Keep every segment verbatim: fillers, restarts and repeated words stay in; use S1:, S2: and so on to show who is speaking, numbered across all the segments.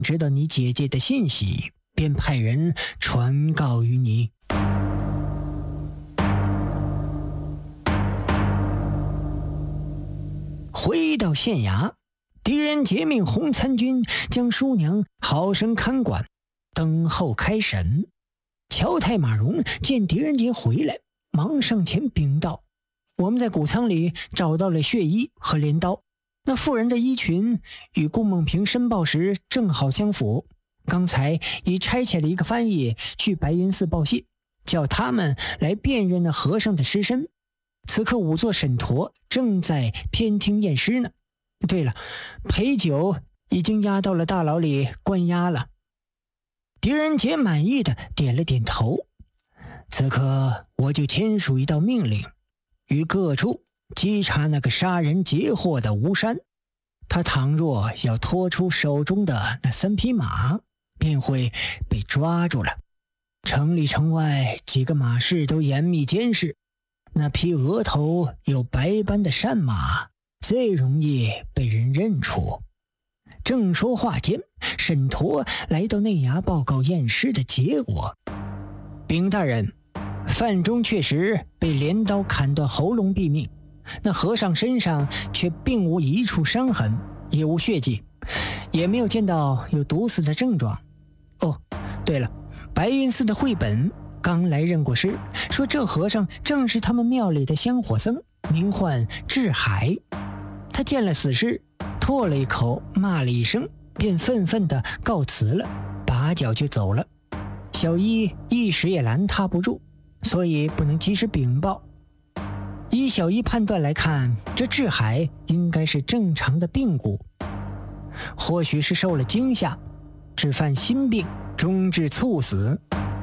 S1: 知道你姐姐的信息，便派人传告于你。回到县衙，狄仁杰命洪参军将叔娘好生看管，等候开审。乔太马荣见狄仁杰回来，忙上前禀道：我们在谷仓里找到了血衣和镰刀，那妇人的衣裙与顾梦萍申报时正好相符。刚才已差遣了一个翻译去白云寺报信，叫他们来辨认那和尚的尸身。此刻仵作沈陀正在偏厅验尸呢。对了，裴九已经押到了大牢里关押了。狄仁杰满意的点了点头。此刻我就签署一道命令，于各处稽查那个杀人劫货的吴山。他倘若要拖出手中的那三匹马，便会被抓住了。城里城外几个马市都严密监视，那匹额头有白斑的山马最容易被人认出。正说话间，沈陀来到内衙报告验尸的结果。禀大人，范中确实被镰刀砍断喉咙毙命，那和尚身上却并无一处伤痕，也无血迹，也没有见到有毒死的症状。哦，对了，白云寺的慧本刚来认过尸，说这和尚正是他们庙里的香火僧，名唤智海。他见了死尸，唾了一口，骂了一声，便愤愤地告辞了，拔脚就走了。小一一时也拦他不住，所以不能及时禀报。依小一判断来看，这智海应该是正常的病故，或许是受了惊吓，致犯心病，终致猝死。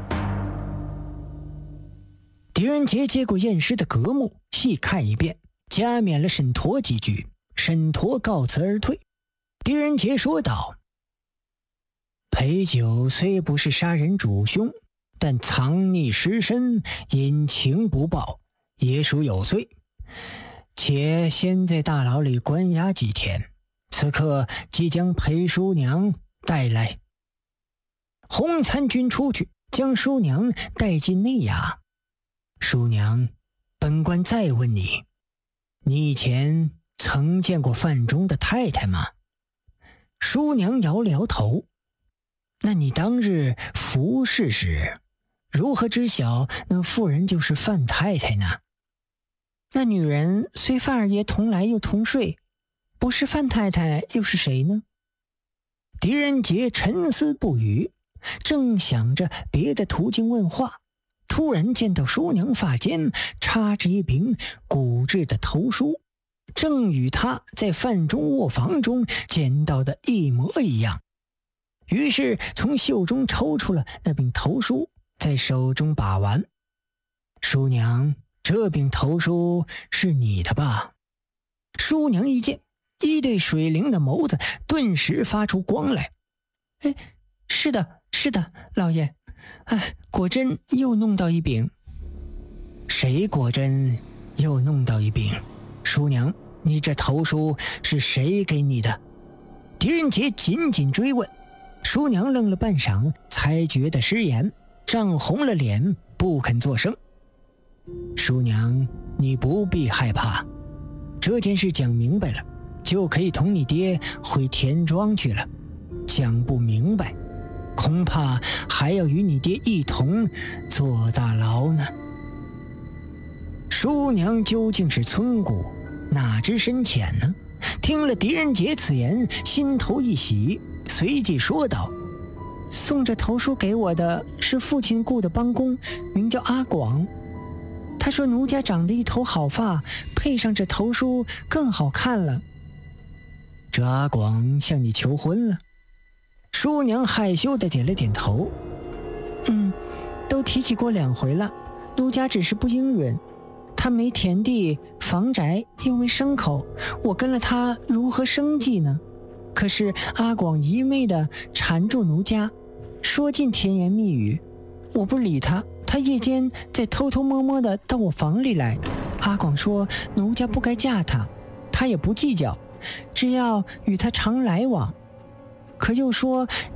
S1: 狄仁杰接过验尸的格目，细看一遍，加冕了沈陀几句。沈陀告辞而退。狄仁杰说道：裴九虽不是杀人主凶，但藏匿尸身，隐情不报，也属有罪，且先在大牢里关押几天，此刻即将裴叔娘带来。洪参军出去，将叔娘带进内衙。叔娘，本官再问你，你以前曾见过范中的太太吗？叔娘摇了摇头。那你当日服侍时，如何知晓那妇人就是范太太呢？那女人虽范二爷同来又同睡，不是范太太又是谁呢？狄仁杰沉思不语，正想着别的途径问话，突然见到叔娘发间插着一柄骨质的头梳，正与他在范中卧房中见到的一模一样。于是从袖中抽出了那柄头梳，在手中把玩。叔娘，这柄头梳是你的吧？叔娘一见，一对水灵的眸子顿时发出光来。哎，是的，是的，老爷。哎，果真又弄到一柄。谁果真又弄到一柄？叔娘，你这头梳是谁给你的？狄仁杰紧紧追问。叔娘愣了半晌，才觉得失言，涨红了脸，不肯作声。叔娘，你不必害怕，这件事讲明白了，就可以同你爹回田庄去了。讲不明白，恐怕还要与你爹一同坐大牢呢。叔娘究竟是村姑，哪知深浅呢？听了狄仁杰此言，心头一喜，随即说道：送这头梳给我的是父亲雇的帮工，名叫阿广。他说奴家长得一头好发，配上这头梳更好看了。这阿广向你求婚了？叔娘害羞地点了点头。嗯，都提起过两回了，奴家只是不应允。他没田地房宅，又没牲口，我跟了他如何生计呢？可是阿广一味地缠住奴家，说尽甜言蜜语，我不理他，他夜间再偷偷摸摸地到我房里来。阿广说奴家不该嫁他，他也不计较，只要与他常来往。可又说